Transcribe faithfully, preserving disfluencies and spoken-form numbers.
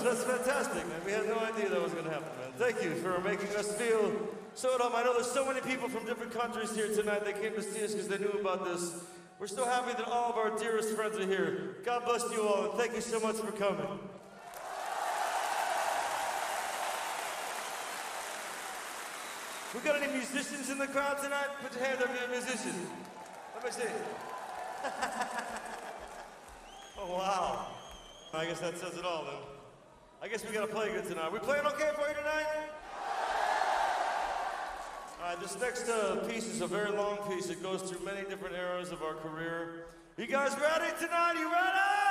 That's fantastic, man. We had no idea that was going to happen, man. Thank you for making us feel so at home. I know there's so many people from different countries here tonight. They came to see us because they knew about this. We're so happy that all of our dearest friends are here. God bless you all, and thank you so much for coming. We got any musicians in the crowd tonight? Put your hand up if you're a musician. Let me see. Oh, wow. I guess that says it all, then. I guess we gotta play good tonight. We playing okay for you tonight? All right, this next uh, piece is a very long piece. It goes through many different eras of our career. You guys ready tonight? You ready?